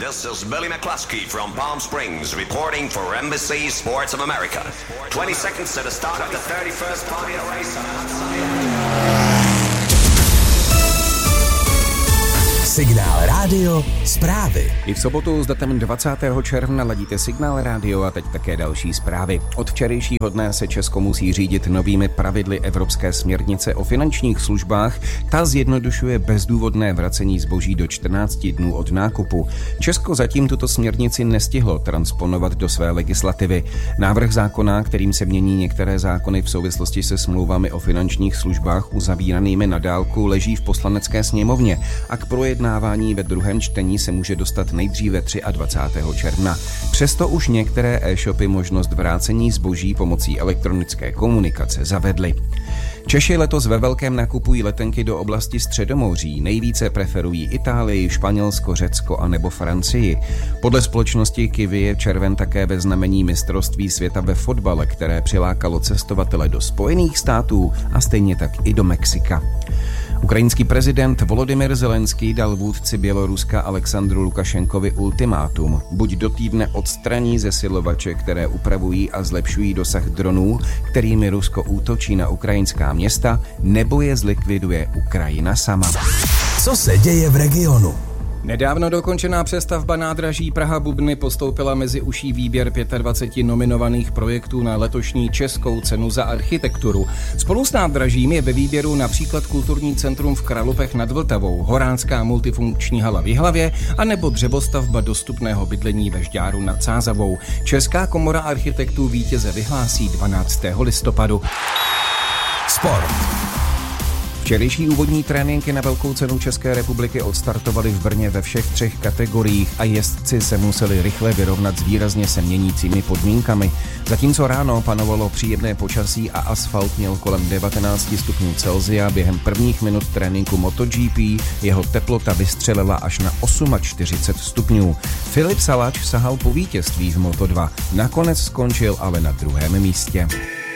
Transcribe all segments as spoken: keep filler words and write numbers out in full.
This is Billy McCluskey from Palm Springs reporting for N B C Sports of America. twenty seconds to the start of the thirty-first Formula race on Signál rádio, zprávy. I v sobotu s datem dvacátého června ladíte Signál rádio a teď také další zprávy. Od včerejšího dne se Česko musí řídit novými pravidly Evropské směrnice o finančních službách. Ta zjednodušuje bezdůvodné vracení zboží do čtrnácti dnů od nákupu. Česko zatím tuto směrnici nestihlo transponovat do své legislativy. Návrh zákona, kterým se mění některé zákony v souvislosti se smlouvami o finančních službách uzavíranými na dálku, leží v Poslanecké sněmovně a k projednávání ve druhém čtení se může dostat nejdříve dvacátého třetího června. Přesto už některé e-shopy možnost vrácení zboží pomocí elektronické komunikace zavedly. Češi letos ve velkém nakupují letenky do oblasti Středomoří. Nejvíce preferují Itálii, Španělsko, Řecko a nebo Francii. Podle společnosti Kiwi je červen také ve znamení mistrovství světa ve fotbale, které přilákalo cestovatele do Spojených států a stejně tak i do Mexika. Ukrajinský prezident Volodymyr Zelenský dal vůdci Běloruska Alexandru Lukašenkovi ultimátum. Buď do týdne odstraní zesilovače, které upravují a zlepšují dosah dronů, kterými Rusko útočí na ukrajinská města, nebo je zlikviduje Ukrajina sama. Co se děje v regionu? Nedávno dokončená přestavba nádraží Praha-Bubny postoupila mezi uší výběr dvaceti pěti nominovaných projektů na letošní Českou cenu za architekturu. Spolu s nádražím je ve výběru například Kulturní centrum v Kralupech nad Vltavou, Horánská multifunkční hala v Jihlavě a nebo dřevostavba dostupného bydlení ve Žďáru nad Sázavou. Česká komora architektů vítěze vyhlásí dvanáctého listopadu. Sport. Včerejší úvodní tréninky na Velkou cenu České republiky odstartovaly v Brně ve všech třech kategoriích a jezdci se museli rychle vyrovnat s výrazně se měnícími podmínkami. Zatímco ráno panovalo příjemné počasí a asfalt měl kolem devatenáct stupňů Celsia, během prvních minut tréninku MotoGP jeho teplota vystřelila až na čtyřicet osm stupňů. Filip Salač sahal po vítězství v Moto dva, nakonec skončil ale na druhém místě.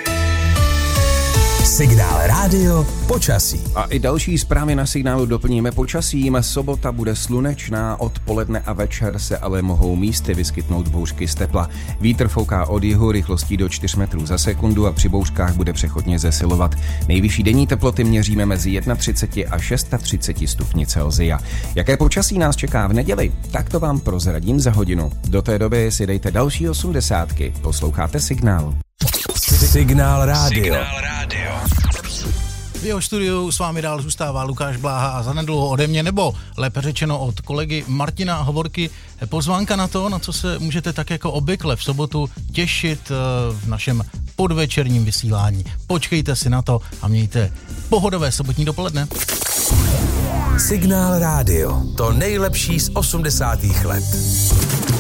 Signál rádio, počasí. A i další zprávy na Signálu doplníme počasím. Sobota bude slunečná, odpoledne a večer se ale mohou místy vyskytnout bouřky z tepla. Vítr fouká od jihu rychlostí do čtyři metrů za sekundu a při bouřkách bude přechodně zesilovat. Nejvyšší denní teploty měříme mezi třicet jedna a třicet šest stupni Celsia. Jaké počasí nás čeká v neděli? Tak to vám prozradím za hodinu. Do té doby si dejte další osmdesátky. Posloucháte Signál. Signál rádio. Signál rádio. V jeho studiu s vámi dál zůstává Lukáš Bláha a zanedlouho ode mě, nebo lépe řečeno od kolegy Martina Hovorky, pozvánka na to, na co se můžete tak jako obvykle v sobotu těšit v našem podvečerním vysílání. Počkejte si na to a mějte pohodové sobotní dopoledne. Signál rádio, to nejlepší z osmdesátých let.